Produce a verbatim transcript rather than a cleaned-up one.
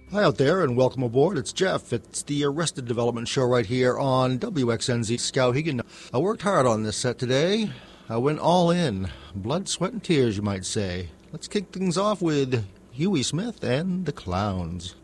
Hi out there and welcome aboard. It's Jeff. It's the Arrested Development Show right here on W X N Z Skowhegan. I worked hard on this set today. I went all in. Blood, sweat, and tears, you might say. Let's kick things off with Huey Smith and the Clowns.